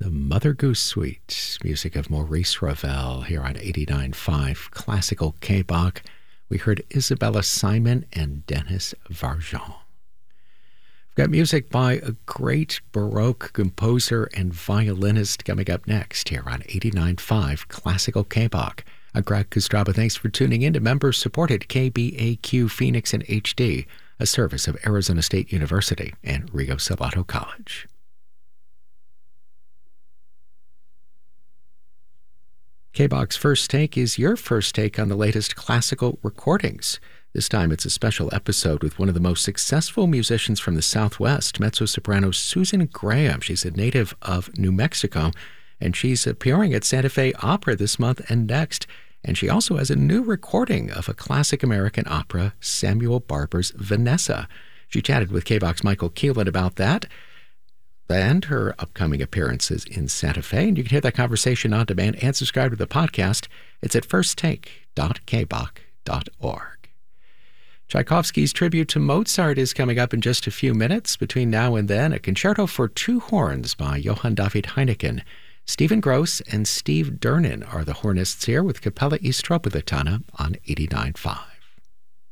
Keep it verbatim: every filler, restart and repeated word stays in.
The Mother Goose Suite, music of Maurice Ravel here on eighty-nine point five Classical K-Bach. We heard Isabella Simon and Dennis Varjon. We've got music by a great Baroque composer and violinist coming up next here on eighty-nine point five Classical K-Bach. I'm Greg Kostraba. Thanks for tuning in to member-supported K B A Q Phoenix in H D, a service of Arizona State University and Rio Salado College. K-Bach's First Take is your first take on the latest classical recordings. This time it's a special episode with one of the most successful musicians from the Southwest, mezzo-soprano Susan Graham. She's a native of New Mexico, and she's appearing at Santa Fe Opera this month and next. And she also has a new recording of a classic American opera, Samuel Barber's Vanessa. She chatted with K-Bach's Michael Keelan about that and her upcoming appearances in Santa Fe. And you can hear that conversation on demand and subscribe to the podcast. It's at first take dot k bach dot org. Tchaikovsky's tribute to Mozart is coming up in just a few minutes. Between now and then, a concerto for two horns by Johann David Heineken. Stephen Gross and Steve Dernan are the hornists here with Capella Istropolitana on eighty-nine point five.